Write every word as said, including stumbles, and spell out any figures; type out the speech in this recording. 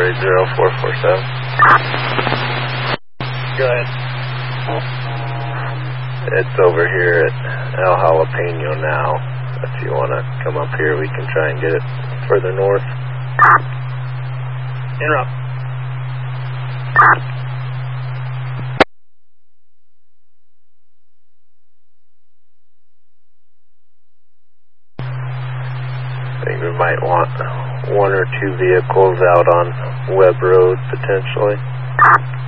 eight zero four four seven. Go ahead. It's over here at El Jalapeno now. If you want to come up here, we can try and get it further north. Interrupt. I think we might want one or two vehicles out on Webb Road potentially.